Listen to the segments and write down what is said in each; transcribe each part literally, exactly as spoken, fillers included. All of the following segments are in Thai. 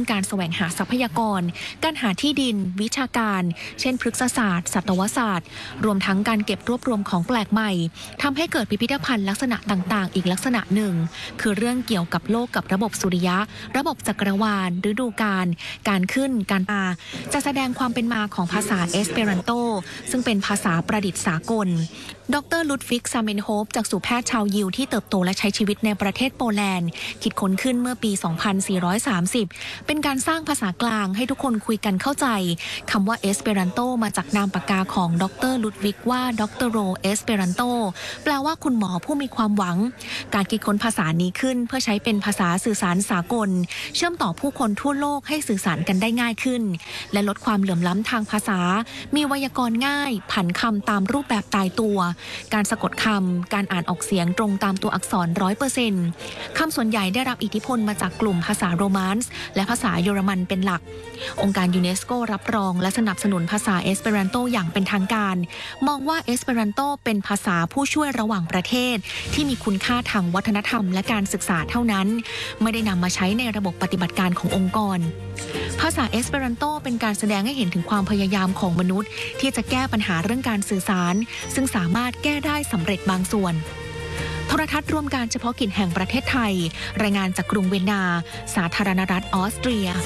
การแสวงหาทรัพยากรการหาที่ดินวิชาการเช่นพฤกษศาสตร์สัตวศาสตร์รวมทั้งการเก็บรวบรวมของแปลกใหม่ทำให้เกิดพิพิธภัณฑ์ลักษณะต่างๆอีกลักษณะหนึ่งคือเรื่องเกี่ยวกับโลกกับระบบสุริยะระบบจักรวาลฤดูกาลการขึ้นการตาจะแสดงความเป็นมาของภาษาเอสเปรันโตซึ่งเป็นภาษาประดิษฐ์สากลดรลุดฟิกซาเมนโฮฟจากสู่แพทย์ชาวยิวที่เติบโตและใช้ชีวิตในประเทศโปแลนด์คิดค้นขึ้นเมื่อปี สองพันสี่ร้อยสามสิบ เป็นการสร้างภาษากลางให้ทุกคนคุยกันเข้าใจคำว่าเอสเปรันโตมาจากนามปากกาของดรลุดวิกว่าดรโรเอสเปรันโตแปลว่าคุณหมอผู้มีความหวังการคิดค้นภาษานี้ขึ้นเพื่อใช้เป็นภาษาสื่อสารสากลเชื่อมต่อผู้คนทั่วโลกให้สื่อสารกันได้ง่ายขึ้นและลดความเหลื่อมล้ำทางภาษามีไวยากรณ์ง่ายผันคำตามรูปแบบตายตัวการสะกดคำการอ่านออกเสียงตรงตามตัวอักษร ร้อยเปอร์เซ็นต์ คำส่วนใหญ่ได้รับอิทธิพลมาจากกลุ่มภาษาโรมันส์และภาษาเยอรมันเป็นหลักองค์การยูเนสโกรับรองและสนับสนุนภาษาเอสเปรันโตอย่างเป็นทางการมองว่าเอสเปรันโตเป็นภาษาผู้ช่วยระหว่างประเทศที่มีคุณค่าทางวัฒนธรรมและการศึกษาเท่านั้นไม่ได้นำมาใช้ในระบบปฏิบัติการขององค์กรภาษาเอสเปรันโตเป็นการแสดงให้เห็นถึงความพยายามของมนุษย์ที่จะแก้ปัญหาเรื่องการสื่อสารซึ่งสามารถแก้ได้สำเร็จบางส่วนโทรทัศน์รวมการเฉพาะกิจแห่งประเทศไทยรายงานจากกรุงเวียนนาสาธารณรัฐออสเตรีย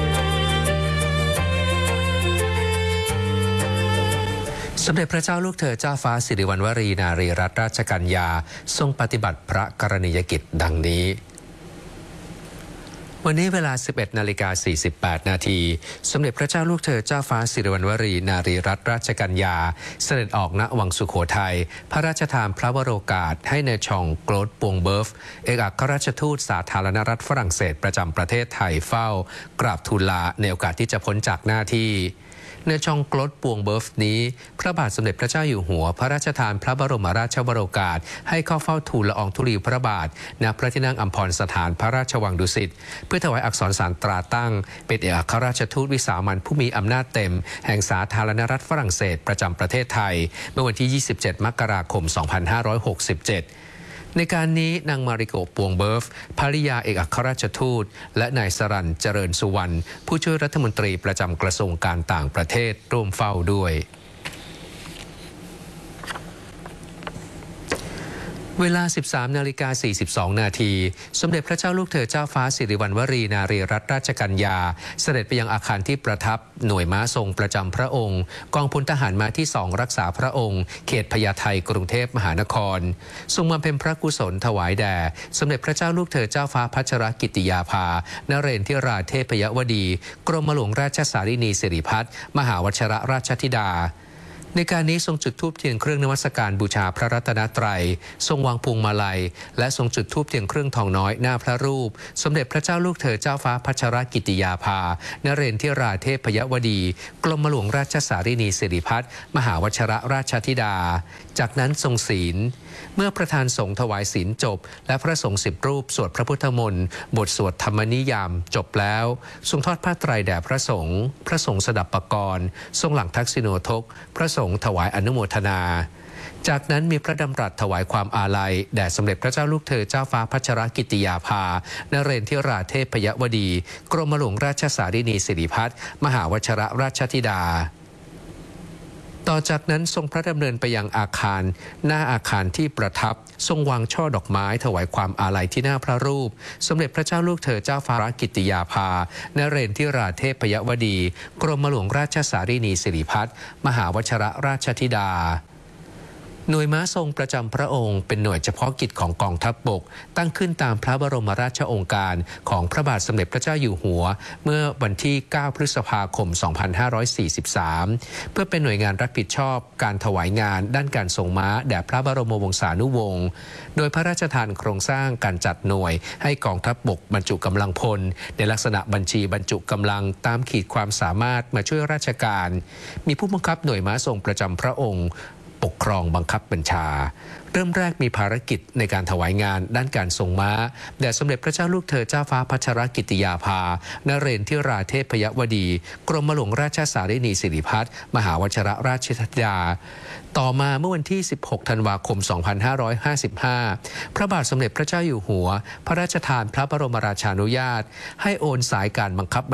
สมเด็จพระเจ้าลูกเธอเจ้าฟ้าสิริวัณวรีนารีรัตนราชกัญญาทรงปฏิบัติพระกรณียกิจดังนี้วันนี้เวลา สิบเอ็ดนาฬิกาสี่สิบแปด นาทีสมเด็จพระเจ้าลูกเธอเจ้าฟ้าสิริวัณวรีนารีรัตนราชกัญญาเสด็จออกณวังสุโขทัยพระราชทานพระวโรกาสให้ในชองโกลดปวงเบิร์ฟเอกอัครราชทูตสาธารณรัฐฝรั่งเศสประจำประเทศไทยเฝ้ากราบทูลลาในโอกาสที่จะพ้นจากหน้าที่เนื้อชองโกลดปวงเบิร์ฟนี้พระบาทสมเด็จพระเจ้าอยู่หัวพระราชทานพระบรมราชวโรกาสให้เข้าเฝ้าทูลละอองธุลีพระบาทณพระที่นั่งอัมพรสถานพระราชวังดุสิตเพื่อถวายอักษรสารตราตั้งเป็นเอกอัครราชทูตวิสามัญผู้มีอำนาจเต็มแห่งสาธารณรัฐฝรั่งเศสประจำประเทศไทยเมื่อวันที่ ยี่สิบเจ็ด มกราคม สองพันห้าร้อยหกสิบเจ็ดในการนี้นางมาริโกปวงเบิร์ฟภริยาเอกอัครราชทูตและนายสรัญเจริญสุวรรณผู้ช่วยรัฐมนตรีประจำกระทรวงการต่างประเทศร่วมเฝ้าด้วยเวลา สิบสามนาฬิกาสี่สิบสอง นาทีสมเด็จพระเจ้าลูกเธอเจ้าฟ้าสิริวัณวรีนารีรัตนราชกัญญาเสด็จไปยังอาคารที่ประทับหน่วยม้าทรงประจำพระองค์กองพลทหารม้าที่สองรักษาพระองค์เขตพญาไทกรุงเทพมหานครทรงบำเพ็ญพระกุศลถวายแด่สมเด็จพระเจ้าลูกเธอเจ้าฟ้าพัชรกิติยาภานเรนทิราเทพยวดีกรมหลวงราชสารินีสิริพัฒน์มหาวชิรราชธิดาในการนี้ทรงจุดธูปเทียนเครื่องนมัสการบูชาพระรัตนตรัยทรงวางพวงมาลัยและทรงจุดธูปเทียนเครื่องทองน้อยหน้าพระรูปสมเด็จพระเจ้าลูกเธอเจ้าฟ้าพัชรกิติยาภานเรนทิราเทพยวดีกรมหลวงราชสารินีสิริพัฒน์มหาวชิรราชธิดาจากนั้นทรงศีลเมื่อประธานสงฆ์ถวายศีลจบและพระสงฆ์สิบรูปสวดพระพุทธมนต์บทสวดธรรมนิยามจบแล้วทรงทอดผ้าไตรแด่พระสงฆ์พระสงฆ์สดับปกรณ์ทรงหลังทักษิโนทกพระสงฆ์ถวายอนุโมทนาจากนั้นมีพระดำรัสถวายความอาลัยแด่สมเด็จพระเจ้าลูกเธอเจ้าฟ้าพัชรกิติยาภานเรนทิราเทพยวดีกรมหลวงราชสารินีสิริพัฒน์มหาวชิรราชธิดาต่อจากนั้นทรงพระดำเนินไปยังอาคารหน้าอาคารที่ประทับทรงวางช่อดอกไม้ถวายความอาลัยที่หน้าพระรูปสมเด็จพระเจ้าลูกเธอเจ้าฟ้ากิติยาภานเรนทิราเทพยวดีกรมหลวงราชสารินีสิริพัฒน์มหาวชิรราชธิดาหน่วยม้าทรงประจำพระองค์เป็นหน่วยเฉพาะกิจของกองทัพบกตั้งขึ้นตามพระบรมราชโองการของพระบาทสมเด็จพระเจ้าอยู่หัวเมื่อวันที่ เก้า พฤษภาคม สองพันห้าร้อยสี่สิบสาม เพื่อเป็นหน่วยงานรับผิดชอบการถวายงานด้านการทรงม้าแด่พระบรมวงศานุวงศ์โดยพระราชทานโครงสร้างการจัดหน่วยให้กองทัพบกบรรจุกำลังพลในลักษณะบัญชีบรรจุกำลังตามขีดความสามารถมาช่วยราชการมีผู้บังคับหน่วยม้าทรงประจำพระองค์ปกครองบังคับบัญชาเริ่มแรกมีภารกิจในการถวายงานด้านการทรงม้าแด่สมเด็จพระเจ้าลูกเธอเจ้าฟ้าพัชรกิติยาภานเรนทิราเทพยวดีกรมหลวงราชสารินีสิริพัฒน์มหาวชิรราชธิดาต่อมาเมื่อวันที่ สิบหก ธันวาคม สองพันห้าร้อยห้าสิบห้า พระบาทสมเด็จพระเจ้าอยู่หัวพระราชทานพระบรมราชานุญาตให้โอนสายการบังคับ